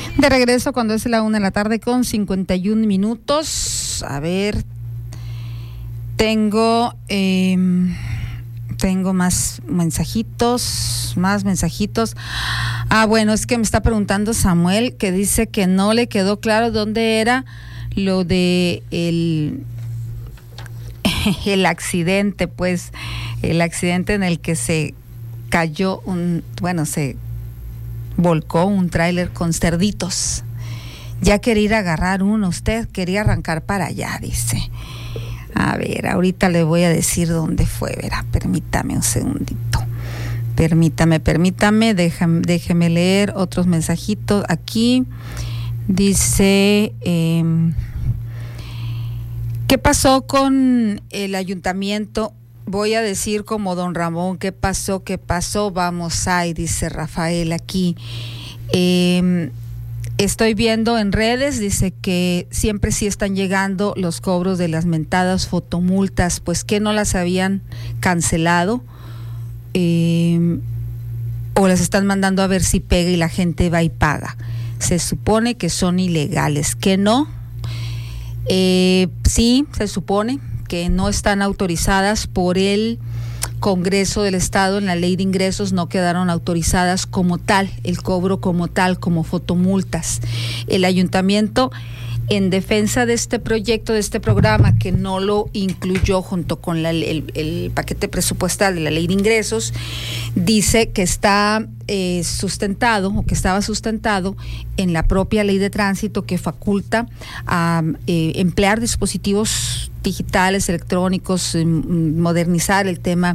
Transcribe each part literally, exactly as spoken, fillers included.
De regreso cuando es la una de la tarde con cincuenta y un minutos. A ver, tengo eh, tengo más mensajitos, más mensajitos. Ah, bueno, es que me está preguntando Samuel, que dice que no le quedó claro dónde era lo de el el accidente, pues el accidente en el que se cayó un, bueno, se volcó un tráiler con cerditos. Ya quería ir a agarrar uno, usted quería arrancar para allá, dice. A ver, ahorita le voy a decir dónde fue, verá, permítame un segundito. Permítame, permítame, déjame, déjeme leer otros mensajitos aquí. Dice, eh, ¿qué pasó con el ayuntamiento? Voy a decir como don Ramón, ¿qué pasó? ¿Qué pasó? Vamos ahí, dice Rafael aquí. Eh, estoy viendo en redes, dice que siempre sí están llegando los cobros de las mentadas fotomultas, pues que no las habían cancelado eh, o las están mandando a ver si pega y la gente va y paga. Se supone que son ilegales, que no. Eh, sí, se supone que no están autorizadas por el Congreso del Estado, en la Ley de Ingresos no quedaron autorizadas como tal, el cobro como tal, como fotomultas. El ayuntamiento, en defensa de este proyecto, de este programa, que no lo incluyó junto con la, el, el paquete presupuestal de la Ley de Ingresos, dice que está eh, sustentado, o que estaba sustentado en la propia Ley de Tránsito, que faculta a eh, emplear dispositivos digitales, electrónicos, eh, modernizar el tema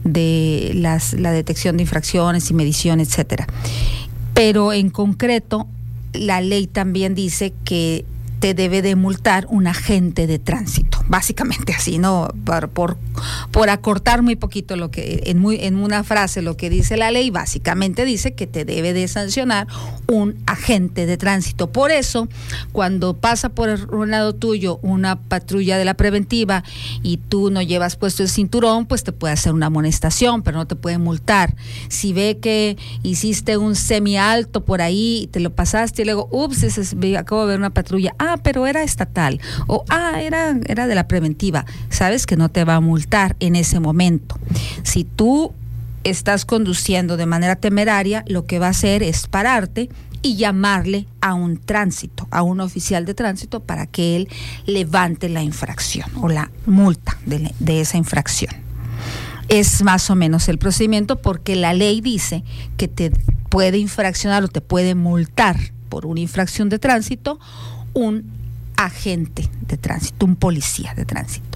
de las, la detección de infracciones y medición, etcétera. Pero en concreto, la ley también dice que te debe de multar un agente de tránsito, básicamente así, ¿no? Por, por, por acortar muy poquito lo que, en, muy, en una frase lo que dice la ley, básicamente dice que te debe de sancionar un agente de tránsito. Por eso, cuando pasa por un lado tuyo una patrulla de la preventiva y tú no llevas puesto el cinturón, pues te puede hacer una amonestación, pero no te puede multar. Si ve que hiciste un semialto por ahí, te lo pasaste y luego, ups, ese, acabo de ver una patrulla, ah, pero era estatal, o ah, era, era de la preventiva, sabes que no te va a multar en ese momento. Si tú estás conduciendo de manera temeraria, lo que va a hacer es pararte y llamarle a un tránsito, a un oficial de tránsito, para que él levante la infracción o la multa de, de esa infracción. Es más o menos el procedimiento, porque la ley dice que te puede infraccionar o te puede multar por una infracción de tránsito un agente de tránsito, un policía de tránsito.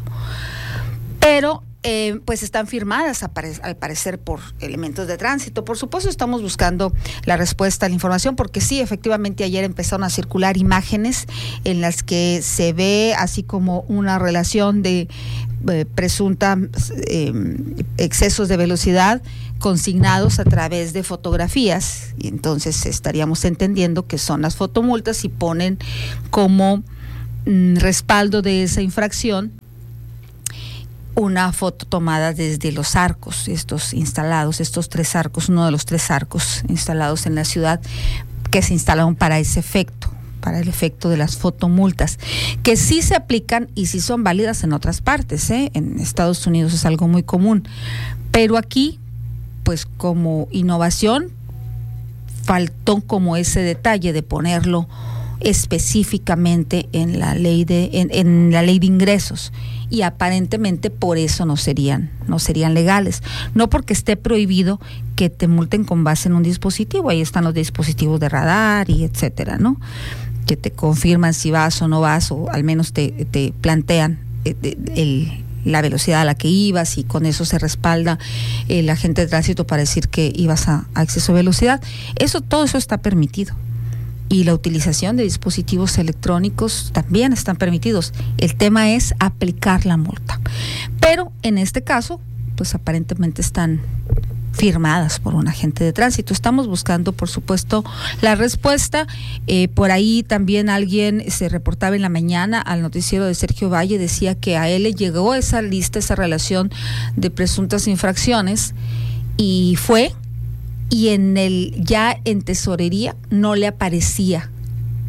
Pero eh, pues están firmadas al parecer por elementos de tránsito. Por supuesto estamos buscando la respuesta a la información, porque sí, efectivamente ayer empezaron a circular imágenes en las que se ve así como una relación de eh, presunta eh, excesos de velocidad consignados a través de fotografías, y entonces estaríamos entendiendo que son las fotomultas y ponen como mm, respaldo de esa infracción una foto tomada desde los arcos, estos instalados, estos tres arcos, uno de los tres arcos instalados en la ciudad, que se instalaron para ese efecto, para el efecto de las fotomultas, que sí se aplican y sí son válidas en otras partes, ¿eh? En Estados Unidos es algo muy común, pero aquí, pues como innovación, faltó como ese detalle de ponerlo específicamente en la ley de en, en la ley de ingresos, y aparentemente por eso no serían no serían legales, no porque esté prohibido que te multen con base en un dispositivo. Ahí están los dispositivos de radar y etcétera, ¿no? Que te confirman si vas o no vas, o al menos te, te plantean el, el la velocidad a la que ibas, y con eso se respalda el agente de tránsito para decir que ibas a, a exceso de velocidad. Eso, todo eso está permitido. Y la utilización de dispositivos electrónicos también están permitidos. El tema es aplicar la multa. Pero en este caso, pues aparentemente están firmadas por un agente de tránsito. Estamos buscando, por supuesto, la respuesta. Eh, por ahí también alguien se reportaba en la mañana al noticiero de Sergio Valle, decía que a él le llegó esa lista, esa relación de presuntas infracciones, y fue, y en el ya en tesorería no le aparecía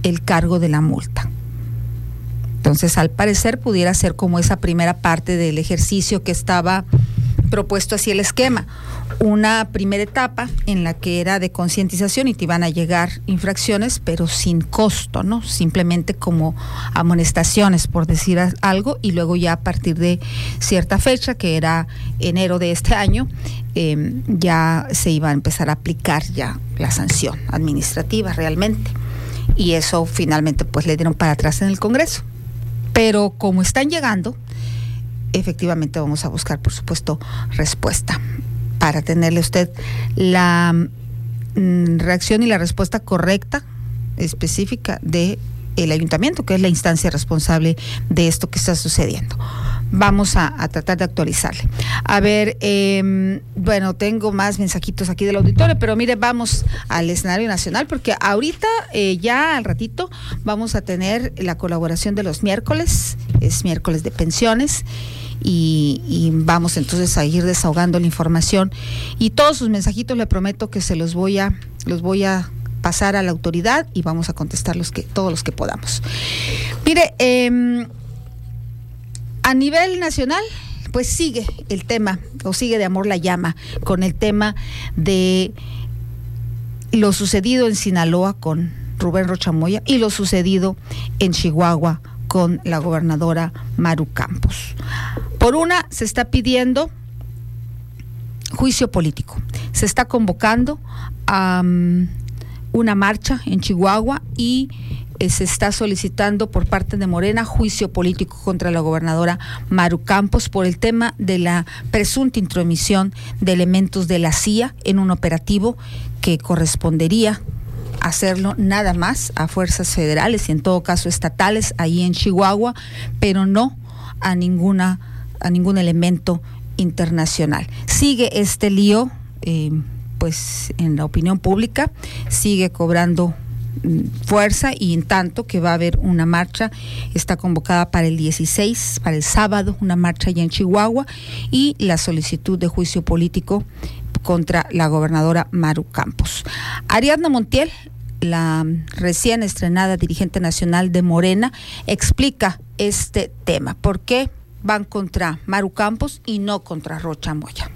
el cargo de la multa. Entonces, al parecer, pudiera ser como esa primera parte del ejercicio que estaba propuesto así el esquema. Una primera etapa en la que era de concientización y te iban a llegar infracciones, pero sin costo, ¿no? Simplemente como amonestaciones, por decir algo, y luego ya a partir de cierta fecha, que era enero de este año, eh, ya se iba a empezar a aplicar ya la sanción administrativa realmente. Y eso finalmente pues le dieron para atrás en el Congreso. Pero como están llegando, efectivamente vamos a buscar, por supuesto, respuesta para tenerle a usted la mm, reacción y la respuesta correcta, específica de el ayuntamiento, que es la instancia responsable de esto que está sucediendo. Vamos a, a tratar de actualizarle. A ver, eh, bueno, tengo más mensajitos aquí del auditorio, pero mire, vamos al escenario nacional, porque ahorita, eh, ya al ratito, vamos a tener la colaboración de los miércoles, es miércoles de pensiones, y, y vamos entonces a ir desahogando la información, y todos sus mensajitos le prometo que se los voy a, los voy a pasar a la autoridad y vamos a contestar los que, todos los que podamos. Mire, eh, a nivel nacional, pues sigue el tema, o sigue de amor la llama, con el tema de lo sucedido en Sinaloa con Rubén Rocha Moya y lo sucedido en Chihuahua con la gobernadora Maru Campos. Por una, se está pidiendo juicio político. Se está convocando a um, una marcha en Chihuahua y eh, se está solicitando por parte de Morena juicio político contra la gobernadora Maru Campos por el tema de la presunta intromisión de elementos de la C I A en un operativo que correspondería hacerlo nada más a fuerzas federales y en todo caso estatales ahí en Chihuahua, pero no a ninguna a ningún elemento internacional. Sigue este lío, eh, pues en la opinión pública, sigue cobrando fuerza, y en tanto que va a haber una marcha, está convocada para el dieciséis, para el sábado, una marcha allá en Chihuahua, y la solicitud de juicio político contra la gobernadora Maru Campos. Ariadna Montiel, la recién estrenada dirigente nacional de Morena, explica este tema. ¿Por qué van contra Maru Campos y no contra Rocha Moya?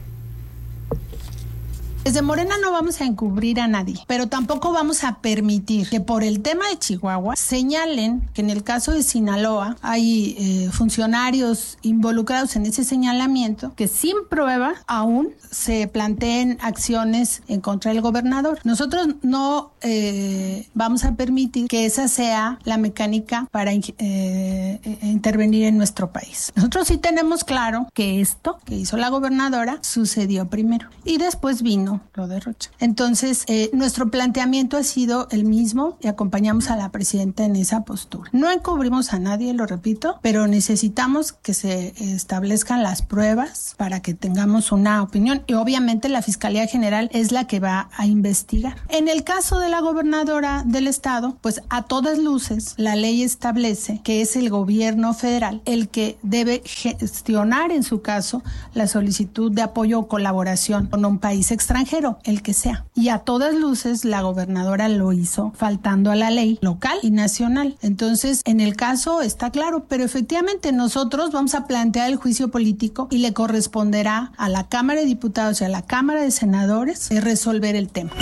Desde Morena no vamos a encubrir a nadie, pero tampoco vamos a permitir que por el tema de Chihuahua señalen que en el caso de Sinaloa hay eh, funcionarios involucrados en ese señalamiento que sin prueba aún se planteen acciones en contra del gobernador. Nosotros no eh, vamos a permitir que esa sea la mecánica para eh, intervenir en nuestro país. Nosotros sí tenemos claro que esto que hizo la gobernadora sucedió primero y después vino lo de Rocha. Entonces, eh, nuestro planteamiento ha sido el mismo y acompañamos a la presidenta en esa postura. No encubrimos a nadie, lo repito, pero necesitamos que se establezcan las pruebas para que tengamos una opinión y obviamente la Fiscalía General es la que va a investigar. En el caso de la gobernadora del estado, pues a todas luces la ley establece que es el gobierno federal el que debe gestionar en su caso la solicitud de apoyo o colaboración con un país extranjero, el que sea. Y a todas luces la gobernadora lo hizo faltando a la ley local y nacional. Entonces, en el caso está claro, pero efectivamente nosotros vamos a plantear el juicio político y le corresponderá a la Cámara de Diputados y a la Cámara de Senadores resolver el tema.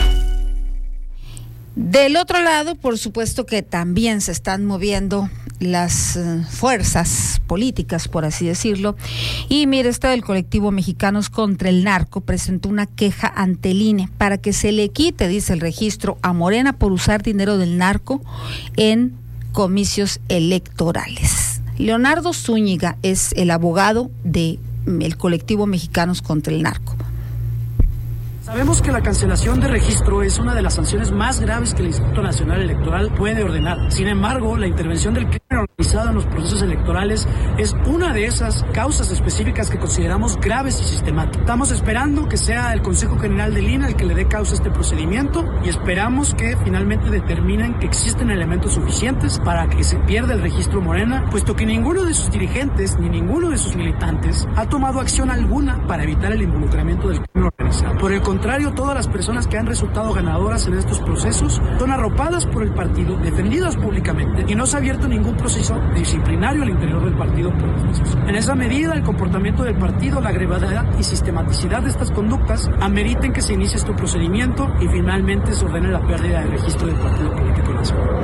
Del otro lado, por supuesto que también se están moviendo las uh, fuerzas políticas, por así decirlo. Y mire, este del colectivo Mexicanos contra el Narco presentó una queja ante el I N E para que se le quite, dice el registro, a Morena por usar dinero del narco en comicios electorales. Leonardo Zúñiga es el abogado del colectivo Mexicanos contra el Narco. Sabemos que la cancelación de registro es una de las sanciones más graves que el Instituto Nacional Electoral puede ordenar. Sin embargo, la intervención del crimen organizado en los procesos electorales es una de esas causas específicas que consideramos graves y sistemáticas. Estamos esperando que sea el Consejo General del I N E el que le dé causa a este procedimiento y esperamos que finalmente determinen que existen elementos suficientes para que se pierda el registro Morena, puesto que ninguno de sus dirigentes ni ninguno de sus militantes ha tomado acción alguna para evitar el involucramiento del crimen organizado. Por el contrario, todas las personas que han resultado ganadoras en estos procesos son arropadas por el partido, defendidas públicamente, y no se ha abierto ningún proceso disciplinario al interior del partido por los mismos. En esa medida, el comportamiento del partido, la gravedad y sistematicidad de estas conductas ameriten que se inicie este procedimiento y finalmente se ordene la pérdida del registro del Partido Político Nacional.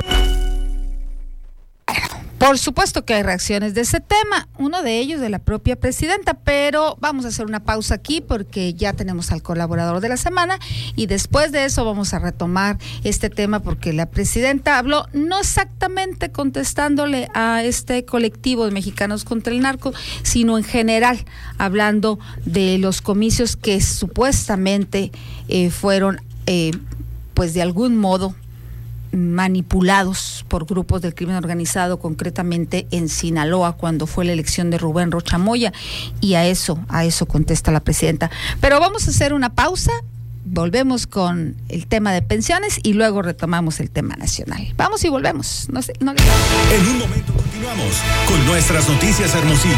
Por supuesto que hay reacciones de ese tema, uno de ellos de la propia presidenta, pero vamos a hacer una pausa aquí porque ya tenemos al colaborador de la semana y después de eso vamos a retomar este tema porque la presidenta habló no exactamente contestándole a este colectivo de mexicanos contra el narco, sino en general hablando de los comicios que supuestamente eh, fueron eh, pues de algún modo manipulados por grupos del crimen organizado, concretamente en Sinaloa, cuando fue la elección de Rubén Rocha Moya, y a eso, a eso contesta la presidenta. Pero vamos a hacer una pausa, volvemos con el tema de pensiones y luego retomamos el tema nacional. Vamos y volvemos. No sé, no le... En un momento continuamos con nuestras noticias Hermosillo.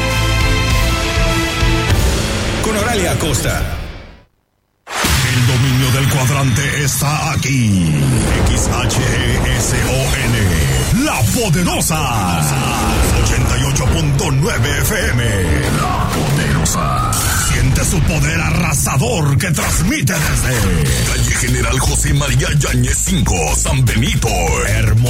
Con Oralia Acosta. El dominio del cuadrante está aquí. X H E S O N, La Poderosa. ochenta y ocho punto nueve F M. La Poderosa. Siente su poder arrasador que transmite desde calle General José María Yáñez cinco, San Benito, Hermosillo.